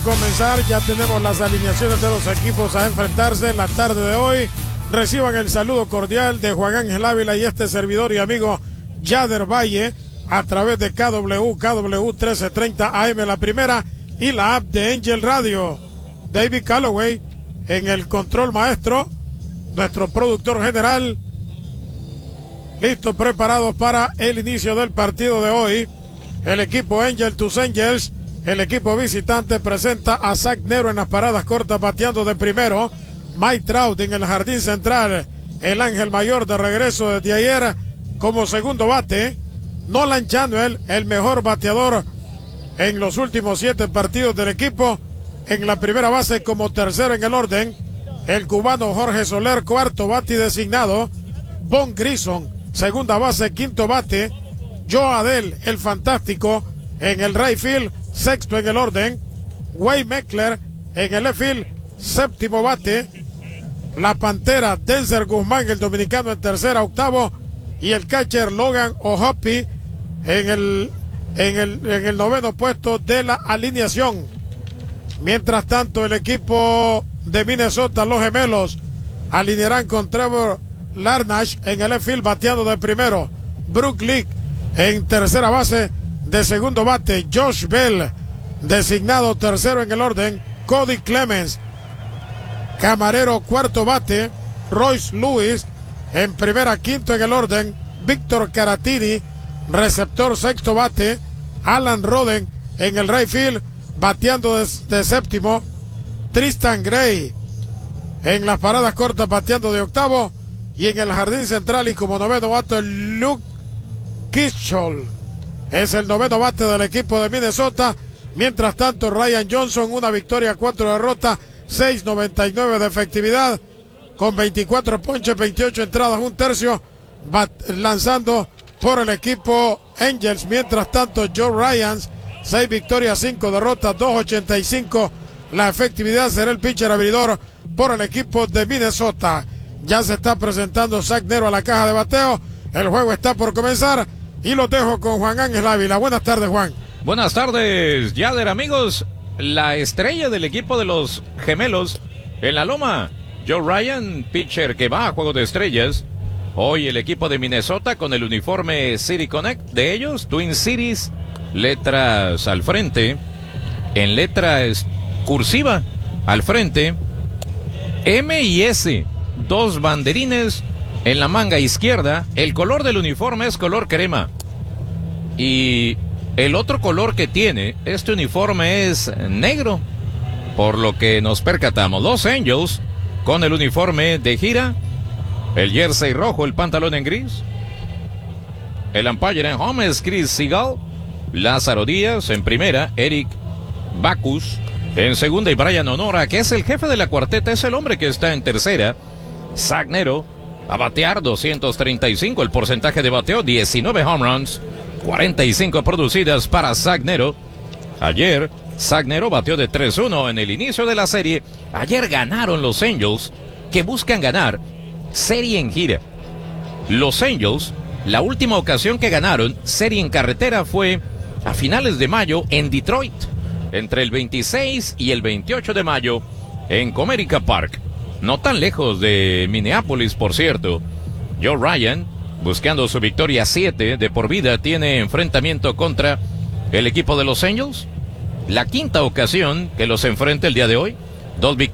Comenzar, ya tenemos las alineaciones de los equipos a enfrentarse en la tarde de hoy. Reciban el saludo cordial de Juan Ángel Ávila y este servidor y amigo Yader Valle a través de KW 1330 AM la primera y la app de Angel Radio. David Calloway en el control maestro, nuestro productor general, listos, preparados para el inicio del partido de hoy. El equipo Angel, tus Angels. El equipo visitante presenta a Zach Nero en las paradas cortas bateando de primero. Mike Trout en el jardín central. El ángel mayor de regreso desde ayer como segundo bate. Nolan Chanuel, el mejor bateador en los últimos 7 partidos del equipo. En la primera base como tercero en el orden. El cubano Jorge Soler, cuarto bate y designado. Von Grison, segunda base, quinto bate. Joe Adell, el fantástico, en el right field, sexto en el orden. Wade Meckler en el left field, séptimo bate. La Pantera, Denzer Guzmán, el dominicano, en tercera, octavo. Y el catcher Logan O'Hoppe en el noveno puesto de la alineación. Mientras tanto, el equipo de Minnesota, los gemelos, alinearán con Trevor Larnach en el left field, bateando de primero. Brook Leak en tercera base, de segundo bate. Josh Bell, designado tercero en el orden. Cody Clemens, camarero, cuarto bate. Royce Lewis en primera, quinto en el orden. Víctor Caratini, receptor, sexto bate. Alan Roden en el right field, bateando de séptimo. Tristan Gray en las paradas cortas, bateando de octavo. Y en el jardín central y como noveno bate, Luke Kitchell es el noveno bate del equipo de Minnesota. Mientras tanto, Ryan Johnson, una victoria, 4 derrotas, 6.99 de efectividad, con 24 ponches, 28 entradas, un tercio, lanzando por el equipo Angels. Mientras tanto, Joe Ryans, 6 victorias, 5 derrotas, 2.85 la efectividad, será el pitcher abridor por el equipo de Minnesota. Ya se está presentando Zach Nero a la caja de bateo. El juego está por comenzar y lo dejo con Juan Ángel Ávila. Buenas tardes, Juan. Buenas tardes, Yader, amigos. La estrella del equipo de los gemelos en la loma, Joe Ryan, pitcher que va a Juego de Estrellas. Hoy el equipo de Minnesota con el uniforme City Connect de ellos, Twin Cities, letras al frente, en letras cursiva al frente, M y S, 2 banderines en la manga izquierda. El color del uniforme es color crema. Y el otro color que tiene este uniforme es negro, por lo que nos percatamos. Los Angels con el uniforme de gira, el jersey rojo, el pantalón en gris. El umpire en home es Chris Seagal. Lázaro Díaz en primera, Eric Bacchus en segunda y Brian Honora, que es el jefe de la cuarteta, es el hombre que está en tercera. Zach Nero a batear, 235 el porcentaje de bateo, 19 home runs, 45 producidas para Zach Nero. Ayer Zach Nero bateó de 3-1 en el inicio de la serie. Ayer ganaron los Angels, que buscan ganar serie en gira. Los Angels, la última ocasión que ganaron serie en carretera fue a finales de mayo en Detroit, entre el 26 y el 28 de mayo en Comerica Park, no tan lejos de Minneapolis, por cierto. Joe Ryan, buscando su victoria 7 de por vida, tiene enfrentamiento contra el equipo de los Angels. La quinta ocasión que los enfrenta el día de hoy, 2 victorias.